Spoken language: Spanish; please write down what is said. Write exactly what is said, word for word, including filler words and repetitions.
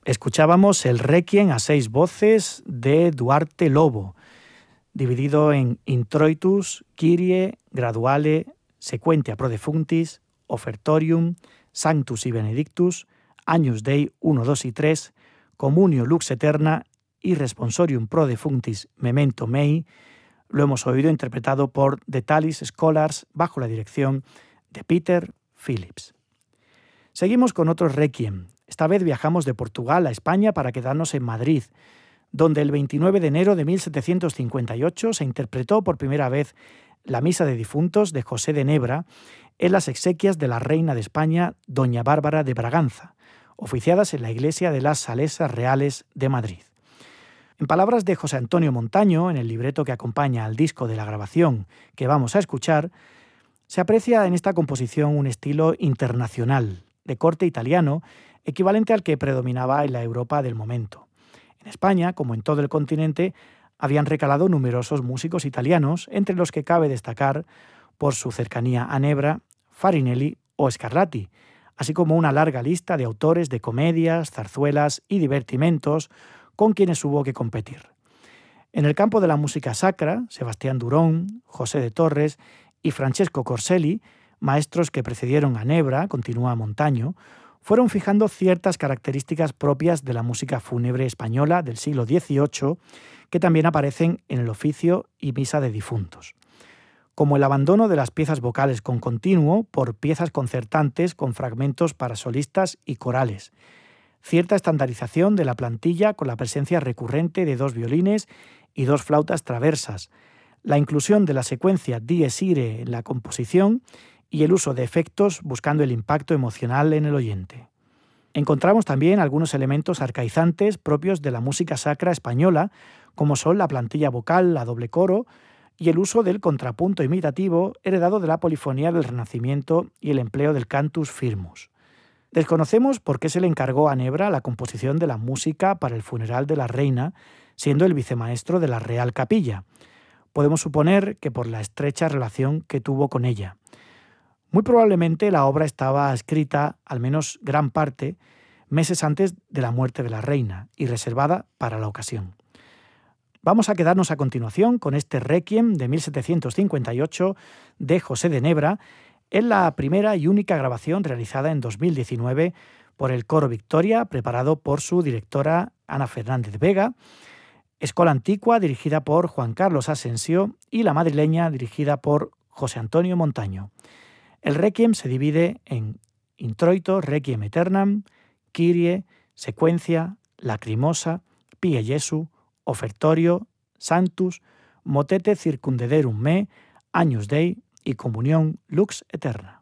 Escuchábamos el Requiem a seis voces de Duarte Lobo, dividido en Introitus, Kyrie, Graduale, Sequentia pro defunctis, Ofertorium, Sanctus y Benedictus, Agnus Dei uno, dos y tres, Communio Lux Eterna y Responsorium pro defunctis Memento Mei. Lo hemos oído interpretado por The Tallis Scholars bajo la dirección de Peter Phillips. Seguimos con otros Requiem. Esta vez viajamos de Portugal a España para quedarnos en Madrid, donde el veintinueve de enero de mil setecientos cincuenta y ocho se interpretó por primera vez la Misa de Difuntos de José de Nebra en las exequias de la reina de España, doña Bárbara de Braganza, oficiadas en la iglesia de las Salesas Reales de Madrid. En palabras de José Antonio Montaño, en el libreto que acompaña al disco de la grabación que vamos a escuchar, se aprecia en esta composición un estilo internacional, de corte italiano, equivalente al que predominaba en la Europa del momento. En España, como en todo el continente, habían recalado numerosos músicos italianos, entre los que cabe destacar, por su cercanía a Nebra, Farinelli o Scarlatti, así como una larga lista de autores de comedias, zarzuelas y divertimentos con quienes hubo que competir. En el campo de la música sacra, Sebastián Durón, José de Torres y Francesco Corselli, maestros que precedieron a Nebra, continúa Montaño, fueron fijando ciertas características propias de la música fúnebre española del siglo dieciocho, que también aparecen en el oficio y misa de difuntos, como el abandono de las piezas vocales con continuo por piezas concertantes con fragmentos para solistas y corales, cierta estandarización de la plantilla con la presencia recurrente de dos violines y dos flautas traversas, la inclusión de la secuencia dies irae en la composición y el uso de efectos buscando el impacto emocional en el oyente. Encontramos también algunos elementos arcaizantes propios de la música sacra española, como son la plantilla vocal a doble coro y el uso del contrapunto imitativo heredado de la polifonía del Renacimiento y el empleo del cantus firmus. Desconocemos por qué se le encargó a Nebra la composición de la música para el funeral de la reina, siendo el vicemaestro de la Real Capilla. Podemos suponer que por la estrecha relación que tuvo con ella. Muy probablemente la obra estaba escrita, al menos gran parte, meses antes de la muerte de la reina y reservada para la ocasión. Vamos a quedarnos a continuación con este Requiem de mil setecientos cincuenta y ocho de José de Nebra, en la primera y única grabación realizada en dos mil diecinueve por el Coro Victoria, preparado por su directora Ana Fernández Vega, Escola Antigua, dirigida por Juan Carlos Asensio, y La Madrileña, dirigida por José Antonio Montaño. El Requiem se divide en Introito, Requiem Aeternam, Kyrie, Sequencia, Lacrimosa, Pie Jesu, Ofertorio, Sanctus, Motete Circundederum Me, Agnus Dei y Comunión Lux Eterna.